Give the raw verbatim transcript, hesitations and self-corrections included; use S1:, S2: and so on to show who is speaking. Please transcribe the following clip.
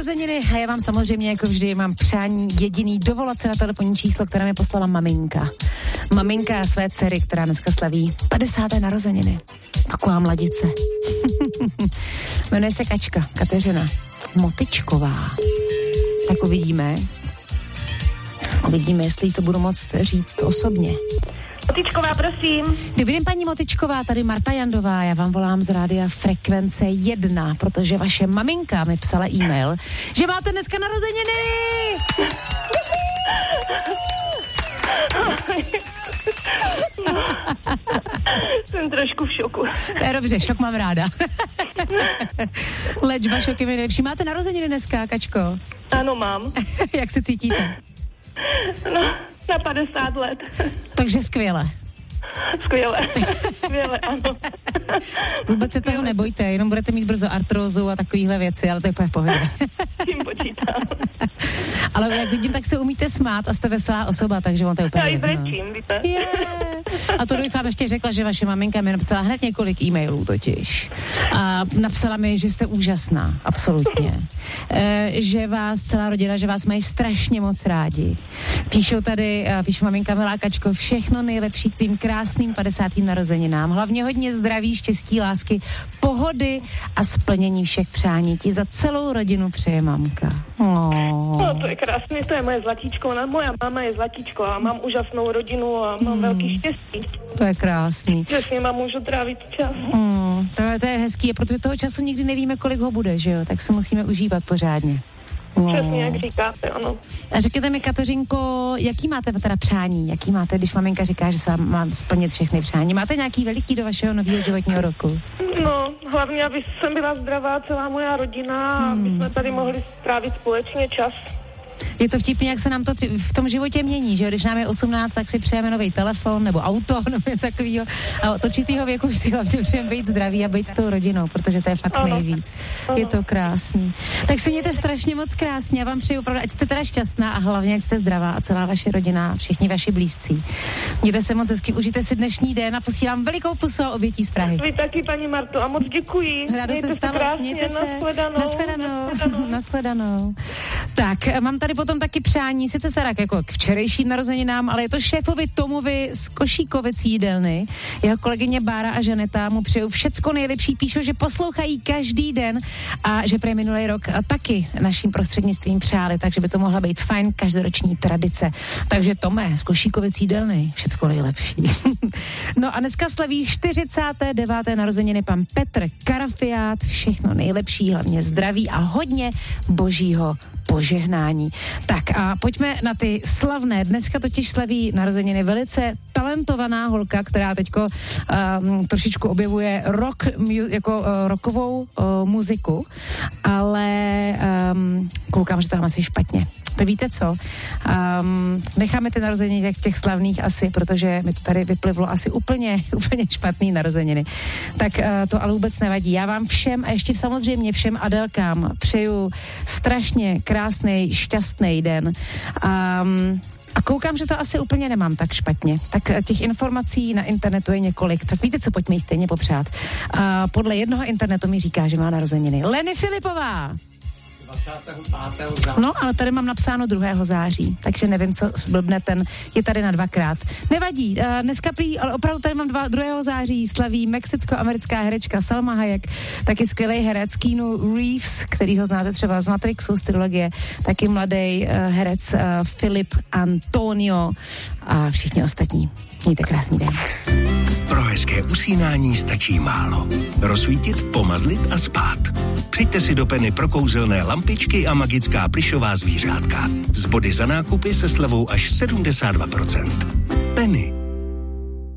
S1: narozeniny a já vám samozřejmě jako vždy mám přání jediný dovolat se na telefonní číslo, které mi poslala maminka. Maminka své dcery, která dneska slaví padesáté narozeniny. Taková mladice. Jmenuje se Kačka, Kateřina Motyčková. Tak uvidíme. Uvidíme, jestli to budu moct říct osobně.
S2: Motyčková, prosím.
S1: Dobrý den, paní Motyčková, tady Marta Jandová, já vám volám z rádia Frekvence jedna, protože vaše maminka mi psala e-mail, že máte dneska narozeniny!
S2: Jsem trošku v šoku.
S1: To je dobře, šok mám ráda. Léčba šoky mi nejlepší. Máte narozeniny dneska, Kačko?
S2: Ano, mám.
S1: Jak se cítíte?
S2: No, na padesát let.
S1: Takže skvěle.
S2: Skvěle, skvěle, ano.
S1: Vůbec se toho nebojte, jenom budete mít brzo artrózu a takovýhle věci, ale to je úplně v pohodě.
S2: Tím počítám.
S1: Ale jak vidím, tak se umíte smát a jste veselá osoba, takže on to je úplně...
S2: Já i brečím, víte.
S1: Yeah. A to bych ještě řekla, že vaše maminka mi napsala hned několik e-mailů totiž. A napsala mi, že jste úžasná, absolutně. E, že vás celá rodina, že vás mají strašně moc rádi. Píšou tady, píšu maminka milá Kačko, všechno nejlepší k tým krásným padesátým narozeninám. Hlavně hodně zdraví, štěstí, lásky, pohody a splnění všech přání. Ti za celou rodinu přeje mamka. Oh.
S2: No, to je krásné, to je moje zlatíčko. Ona, moja máma je zlatíčko a mám úžasnou rodinu a mám mm. velký štěstí.
S1: To je krásný.
S2: Že s nima můžu trávit čas.
S1: Mm, to, je, to je hezký, protože toho času nikdy nevíme, kolik ho bude, že jo? Tak se musíme užívat pořádně.
S2: No. Přesně, jak říkáte, ano.
S1: A řekněte mi, Kateřinko, jaký máte teda přání? Jaký máte, když maminka říká, že se vám má splnit všechny přání? Máte nějaký veliký do vašeho nového životního roku?
S2: No, hlavně, aby jsem byla zdravá, celá moja rodina, hmm. aby jsme tady mohli strávit společně čas. Je
S1: to vtipně, jak se nám to v tom životě mění, že když nám je osmnáct, tak si přejeme nový telefon nebo auto nebo něco takového. A od určitýho věku už si hlavně přejeme být zdraví a být s tou rodinou, protože to je fakt ano. nejvíc. Ano. Je to krásný. Tak se mějte strašně moc krásně. Já vám přeju opravdu, ať jste teda šťastná a hlavně, ať jste zdravá a celá vaše rodina, všichni vaši blízcí. Mějte se moc hezky, užijte si dnešní den a posílám velikou pusu a obětí z Prahy.
S2: Vy taky, paní Marto, a moc děkuji.
S1: Rádo se stalo. Mějte se.
S2: Nashledanou.
S1: Nashledanou. Nashledanou. Tak, mám tady potom taky přání, sice se tak jako k včerejším narozeninám, ale je to šéfovi Tomovi z Košíkovic jídelny. Jeho kolegyně Bára a Žaneta mu přeju všecko nejlepší, píšou, že poslouchají každý den a že prý minulý rok a taky naším prostřednictvím přáli, takže by to mohla být fajn každoroční tradice. Takže Tome z Košíkovic jídelny, všecko nejlepší. No a dneska slaví čtyřicáté deváté narozeniny pan Petr Karafiát, všechno nejlepší, hlavně zdraví a hodně božího požehnání. Tak a pojďme na ty slavné. Dneska totiž slaví narozeniny velice talentovaná holka, která teďko um, trošičku objevuje rock, jako uh, rockovou uh, muziku, ale um, koukám, že to mám asi špatně. Tak víte co? Um, necháme ty narozeniny těch, těch slavných asi, protože mi to tady vyplivlo asi úplně, úplně špatný narozeniny. Tak uh, to ale vůbec nevadí. Já vám všem a ještě samozřejmě všem Adelkám přeju strašně krásný, šťastný den. Um, a koukám, že to asi úplně nemám tak špatně. Tak těch informací na internetu je několik. Tak víte co, pojďme jí stejně popřát. Uh, podle jednoho internetu mi říká, že má narozeniny Leny Filipová.
S3: dvacátého pátého září.
S1: No, ale tady mám napsáno druhého září, takže nevím, co blbne, ten je tady na dvakrát. Nevadí, uh, dneska prý, ale opravdu tady mám dva, druhého září slaví mexicko-americká herečka Salma Hayek, taky skvělý herec Keanu Reeves, kterýho znáte třeba z Matrixu, z trilogie, taky mladý uh, herec uh, Filip Antonio a všichni ostatní. Mějte krásný den.
S4: Pro hezké usínání stačí málo. Rozsvítit, pomazlit a spát. Přijďte si do Penny pro kouzelné lampičky a magická plyšová zvířátka. Z body za nákupy se slevou až sedmdesát dva procent. Penny.